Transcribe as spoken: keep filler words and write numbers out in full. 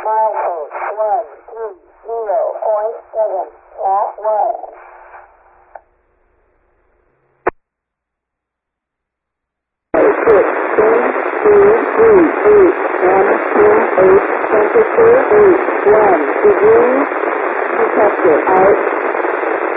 milepost one three zero point seven, flat one. Six, ten, two, three, eight, one, two, eight, temperature, eight, one, degrees, detector out.